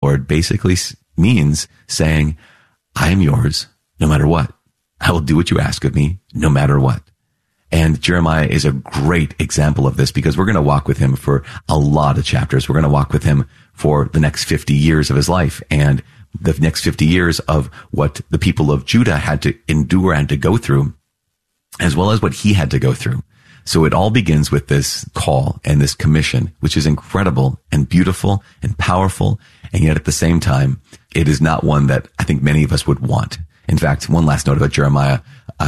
Lord basically means saying, I am yours no matter what. I will do what you ask of me no matter what. And Jeremiah is a great example of this because we're going to walk with him for a lot of chapters. We're going to walk with him for the next 50 years of his life and the next 50 years of what the people of Judah had to endure and to go through, as well as what he had to go through. So it all begins with this call and this commission, which is incredible and beautiful and powerful. And yet at the same time, it is not one that I think many of us would want. In fact, one last note about Jeremiah.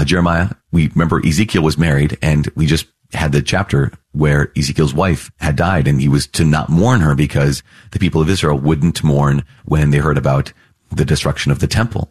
We remember Ezekiel was married, and we just had the chapter where Ezekiel's wife had died, and he was to not mourn her because the people of Israel wouldn't mourn when they heard about the destruction of the temple.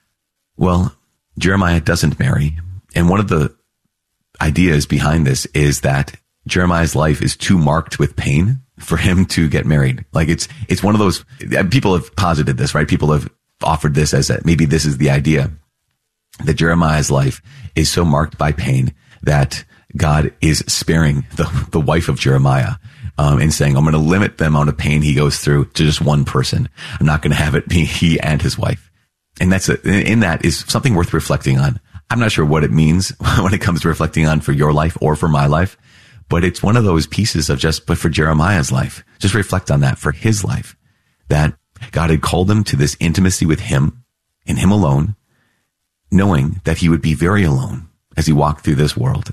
Well, Jeremiah doesn't marry. And one of the ideas behind this is that Jeremiah's life is too marked with pain for him to get married. Like it's one of those, people have posited this, right? People have offered this as maybe this is the idea that Jeremiah's life is so marked by pain that God is sparing the wife of Jeremiah, and saying, I'm going to limit the amount of pain he goes through to just one person. I'm not going to have it be he and his wife. And in that is something worth reflecting on. I'm not sure what it means when it comes to reflecting on for your life or for my life, but it's one of those pieces of but for Jeremiah's life, just reflect on that for his life, that God had called him to this intimacy with him and him alone, knowing that he would be very alone as he walked through this world.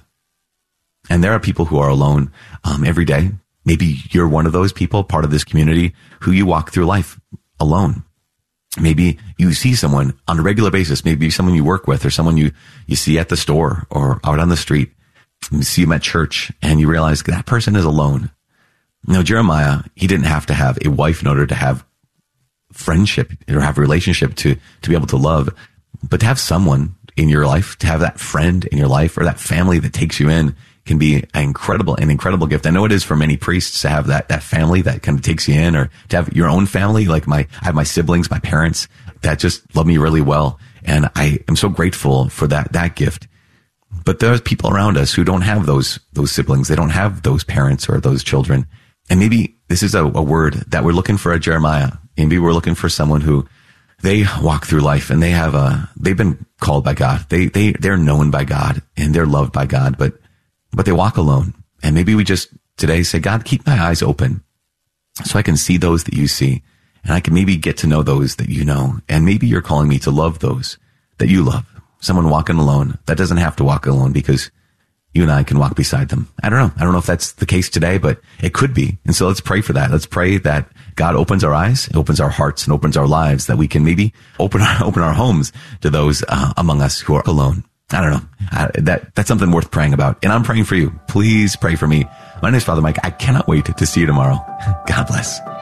And there are people who are alone every day. Maybe you're one of those people, part of this community, who you walk through life alone. Maybe you see someone on a regular basis, maybe someone you work with or someone you see at the store or out on the street. You see them at church and you realize that person is alone. Now, Jeremiah, he didn't have to have a wife in order to have friendship or have a relationship to be able to love, but to have someone in your life, to have that friend in your life or that family that takes you in can be an incredible gift. I know it is for many priests to have that family that kind of takes you in, or to have your own family. Like I have my siblings, my parents that just love me really well. And I am so grateful for that gift. But there's people around us who don't have those siblings. They don't have those parents or those children. And maybe this is a word that we're looking for at Jeremiah. Maybe we're looking for someone who they walk through life and they've been called by God. They're known by God and they're loved by God, but they walk alone. And maybe we just today say, God, keep my eyes open so I can see those that you see. And I can maybe get to know those that you know. And maybe you're calling me to love those that you love. Someone walking alone that doesn't have to walk alone because you and I can walk beside them. I don't know if that's the case today, but it could be. And so let's pray for that. Let's pray that God opens our eyes, opens our hearts, and opens our lives, that we can maybe open our homes to those among us who are alone. I don't know. That's something worth praying about. And I'm praying for you. Please pray for me. My name is Father Mike. I cannot wait to see you tomorrow. God bless.